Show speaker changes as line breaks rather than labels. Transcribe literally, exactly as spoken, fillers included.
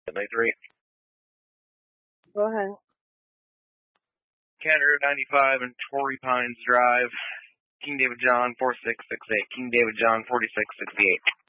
ninety-three.
Go ahead.
Canada ninety-five and Torrey Pines Drive. King David John four six six eight. King David John forty-six sixty-eight.